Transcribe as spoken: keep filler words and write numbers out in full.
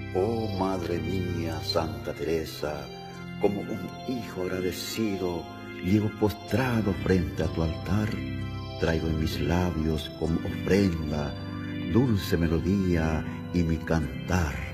Oh Madre mía, Santa Teresa, como un hijo agradecido, llego postrado frente a tu altar, traigo en mis labios como ofrenda dulce melodía y mi cantar.